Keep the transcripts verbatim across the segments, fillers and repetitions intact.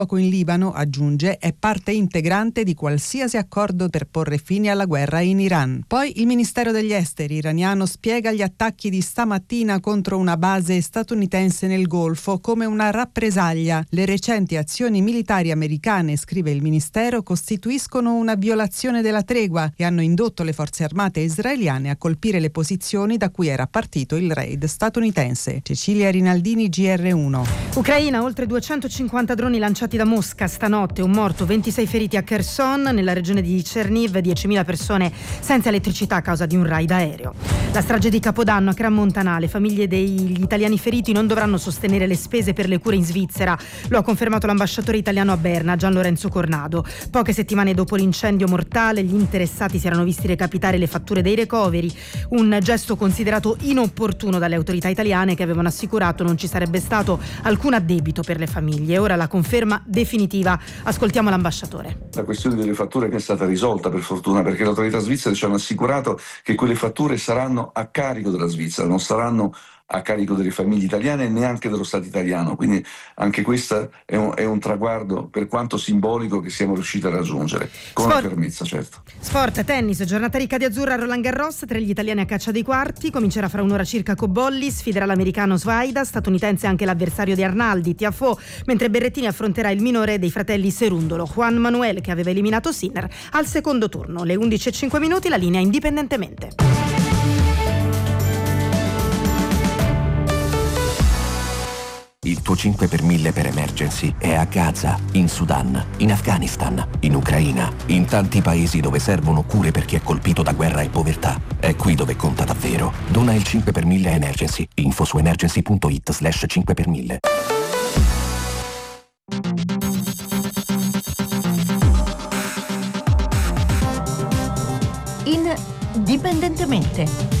in Libano, aggiunge, è parte integrante di qualsiasi accordo per porre fine alla guerra in Iran. Poi il Ministero degli Esteri iraniano spiega gli attacchi di stamattina contro una base statunitense nel Golfo come una rappresaglia. Le recenti azioni militari americane, scrive il Ministero, costituiscono una violazione della tregua e hanno indotto le forze armate israeliane a colpire le posizioni da cui era partito il raid statunitense. Cecilia Rinaldini, G R uno. Ucraina, oltre duecentocinquanta droni lanciati da Mosca stanotte, un morto, ventisei feriti a Kherson, nella regione di Cherniv, diecimila persone senza elettricità a causa di un raid aereo. La strage di Capodanno a Crans-Montana, le famiglie degli italiani feriti non dovranno sostenere le spese per le cure in Svizzera, lo ha confermato l'ambasciatore italiano a Berna, Gian Lorenzo Cornado. Poche settimane dopo l'incendio mortale, gli interessati si erano visti recapitare le fatture dei ricoveri, un gesto considerato inopportuno dalle autorità italiane che avevano assicurato non ci sarebbe stato alcun addebito per le famiglie. Ora la conferma definitiva. Ascoltiamo l'ambasciatore. La questione delle fatture è stata risolta, per fortuna, perché le autorità svizzere ci hanno assicurato che quelle fatture saranno a carico della Svizzera, non saranno a carico delle famiglie italiane e neanche dello Stato italiano, quindi anche questo è un, è un traguardo, per quanto simbolico, che siamo riusciti a raggiungere con Sport. fermezza, certo. Sport, tennis, giornata ricca di azzurra a Roland Garros, tra gli italiani a caccia dei quarti, comincerà fra un'ora circa Cobolli, sfiderà l'americano Svaida, statunitense anche l'avversario di Arnaldi, Tiafoe, mentre Berrettini affronterà il minore dei fratelli Serundolo, Juan Manuel, che aveva eliminato Sinner al secondo turno. Le undici e cinque minuti, la linea indipendentemente. Il tuo cinque per mille per emergency è a Gaza, in Sudan, in Afghanistan, in Ucraina, in tanti paesi dove servono cure per chi è colpito da guerra e povertà. È qui dove conta davvero. Dona il cinque per mille a Emergency. Info su emergency.it slash cinque per mille. Indipendentemente.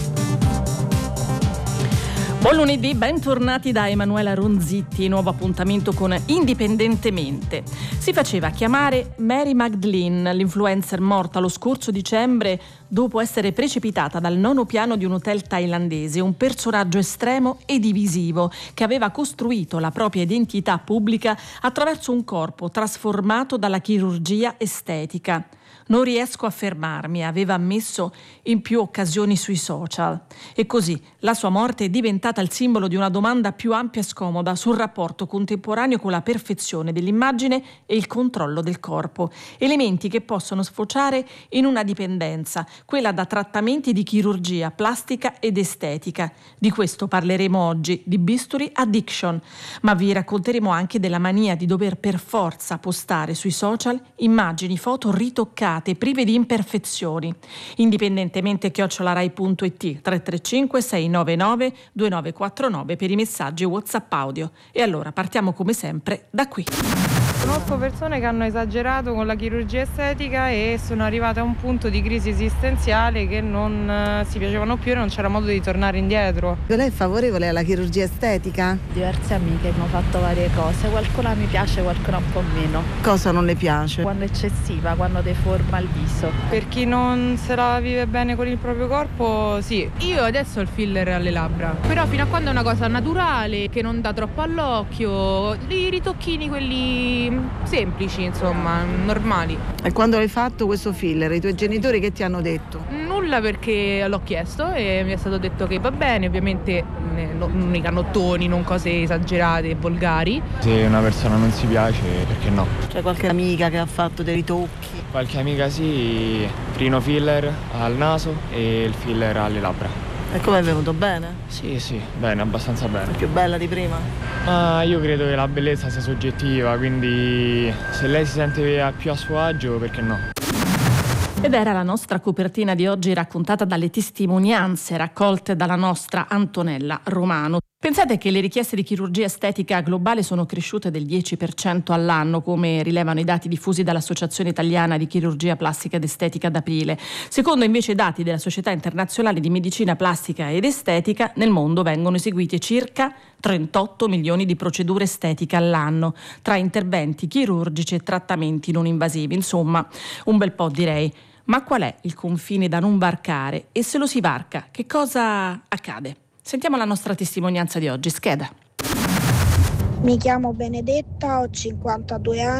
Buon lunedì, bentornati da Emanuela Ronzitti, nuovo appuntamento con Indipendentemente. Si faceva chiamare Mary Magdalene, l'influencer morta lo scorso dicembre dopo essere precipitata dal nono piano di un hotel thailandese, un personaggio estremo e divisivo che aveva costruito la propria identità pubblica attraverso un corpo trasformato dalla chirurgia estetica. Non riesco a fermarmi, aveva ammesso in più occasioni sui social. E così la sua morte è diventata il simbolo di una domanda più ampia e scomoda sul rapporto contemporaneo con la perfezione dell'immagine e il controllo del corpo. Elementi che possono sfociare in una dipendenza, quella da trattamenti di chirurgia, plastica ed estetica. Di questo parleremo oggi, di bisturi addiction. Ma vi racconteremo anche della mania di dover per forza postare sui social immagini, foto ritoccate, prive di imperfezioni. Indipendentemente chiocciolarai punto it, tre tre cinque sei nove nove due nove quattro nove per i messaggi WhatsApp audio. E allora partiamo come sempre da qui. Conosco persone che hanno esagerato con la chirurgia estetica e sono arrivate a un punto di crisi esistenziale che non eh, si piacevano più e non c'era modo di tornare indietro. Lei è favorevole alla chirurgia estetica? Diverse amiche hanno fatto varie cose, qualcuna mi piace, qualcuna un po' meno. Cosa non le piace? Quando è eccessiva, quando deforma il viso. Per chi non se la vive bene con il proprio corpo, sì. Io adesso ho il filler alle labbra, però fino a quando è una cosa naturale, che non dà troppo all'occhio, i ritocchini quelli semplici, insomma, normali. E quando hai fatto questo filler, i tuoi genitori che ti hanno detto? Nulla, perché l'ho chiesto e mi è stato detto che va bene, ovviamente non mica nottoni, non cose esagerate e volgari. Se una persona non si piace, perché no? C'è qualche amica che ha fatto dei ritocchi? Qualche amica sì, primo filler al naso e il filler alle labbra. E come è venuto? Bene? Sì, sì, bene, abbastanza bene. È più bella di prima? Ma io credo che la bellezza sia soggettiva, quindi se lei si sente più a suo agio, perché no? Ed era la nostra copertina di oggi, raccontata dalle testimonianze raccolte dalla nostra Antonella Romano. Pensate che le richieste di chirurgia estetica globale sono cresciute del dieci per cento all'anno, come rilevano i dati diffusi dall'Associazione Italiana di Chirurgia Plastica ed Estetica ad aprile. Secondo invece i dati della Società Internazionale di Medicina Plastica ed Estetica, nel mondo vengono eseguite circa trentotto milioni di procedure estetiche all'anno, tra interventi chirurgici e trattamenti non invasivi. Insomma, un bel po', direi. Ma qual è il confine da non varcare? E se lo si varca, che cosa accade? Sentiamo la nostra testimonianza di oggi. Scheda. Mi chiamo Benedetta, ho cinquantadue anni.